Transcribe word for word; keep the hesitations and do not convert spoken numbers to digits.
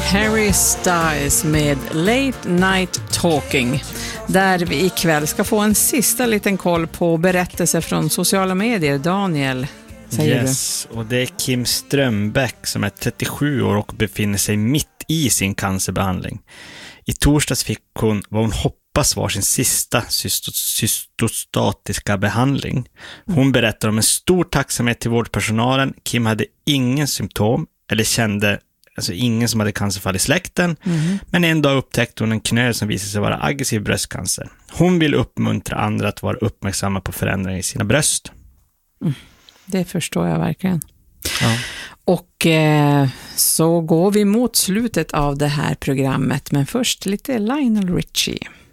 Harry Styles med Late Night Talking, där vi ikväll ska få en sista liten koll på berättelser från sociala medier. Daniel, säger yes, du? Och det är Kim Strömbäck som är trettiosju år och befinner sig mitt i sin cancerbehandling. I torsdags fick hon vad hon hoppas var sin sista cystostatiska behandling. Hon berättar om en stor tacksamhet till vårdpersonalen. Kim hade ingen symptom eller kände Alltså ingen som hade cancerfall i släkten. Mm. Men en dag upptäckte hon en knöl som visade sig vara aggressiv bröstcancer. Hon vill uppmuntra andra att vara uppmärksamma på förändringar i sina bröst. Mm. Det förstår jag verkligen. Ja. Och eh, så går vi mot slutet av det här programmet. Men först lite Lionel Richie.